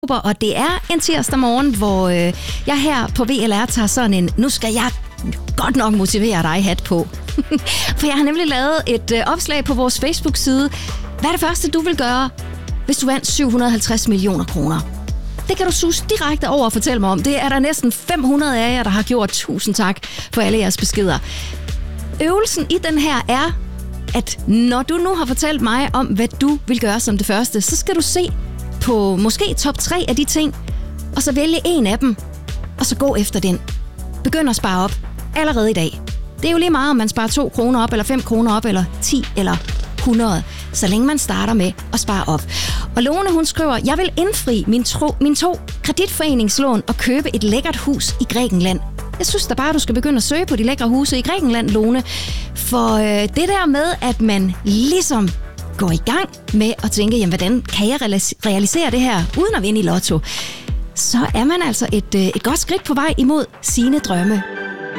Og det er en tirsdag morgen, hvor jeg her på VLR tager sådan en, nu skal jeg godt nok motivere dig hat på. For jeg har nemlig lavet et opslag på vores Facebook-side. Hvad er det første, du vil gøre, hvis du vandt 750 millioner kroner? Det kan du sus direkte over og fortælle mig om. Det er der næsten 500 af jer, der har gjort. Tusind tak for alle jeres beskeder. Øvelsen i den her er, at når du nu har fortalt mig om, hvad du vil gøre som det første, så skal du se på måske top 3 af de ting, og så vælge en af dem, og så gå efter den. Begynd at spare op allerede i dag. Det er jo lige meget, om man sparer 2 kroner op, eller 5 kroner op, eller 10, eller 100, så længe man starter med at spare op. Og Lone, hun skriver, jeg vil indfri min 2 kreditforeningslån og købe et lækkert hus i Grækenland. Jeg synes da bare, du skal begynde at søge på de lækre huse i Grækenland, Lone. For det der med, at man ligesom går i gang med at tænke, jamen, hvordan kan jeg realisere det her uden at vinde i lotto, så er man altså et godt skridt på vej imod sine drømme.